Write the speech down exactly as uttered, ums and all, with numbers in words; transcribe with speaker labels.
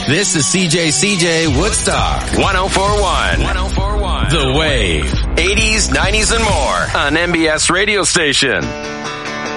Speaker 1: This is C J C J Woodstock.
Speaker 2: one oh four point one.
Speaker 1: one oh four point one.
Speaker 2: The Wave. eighties, nineties, and more on M B S radio station.